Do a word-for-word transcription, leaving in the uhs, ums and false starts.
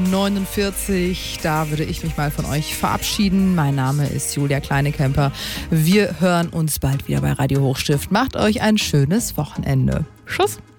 neunundvierzig. Da würde ich mich mal von euch verabschieden. Mein Name ist Julia Kleinekemper. Wir hören uns bald wieder bei Radio Hochstift. Macht euch ein schönes Wochenende. Tschüss.